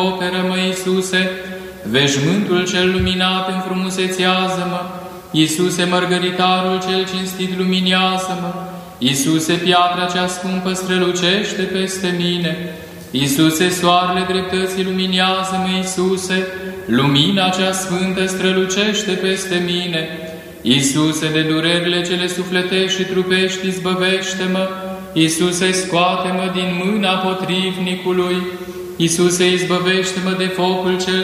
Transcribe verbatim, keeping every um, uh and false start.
Operă-mă, Iisuse, veșmântul cel luminat înfrumusețează-mă, Iisuse, mărgăritarul cel cinstit luminează-mă, Iisuse, piatra cea scumpă strălucește peste mine, Iisuse, soarele dreptății luminează-mă, Iisuse, lumina cea sfântă strălucește peste mine, Iisuse, de durerile cele sufletești și trupești izbăvește-mă, Iisuse, scoate-mă din mâna potrivnicului, Iisuse, izbăvește-mă de focul cel